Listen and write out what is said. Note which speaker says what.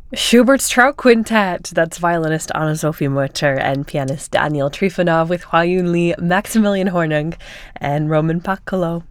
Speaker 1: Schubert's Trout Quintet. That's violinist Anna-Sophie Mutter and pianist Daniel Trifonov with Hwa Yun Lee, Maximilian Hornung, and Roman Paccolo.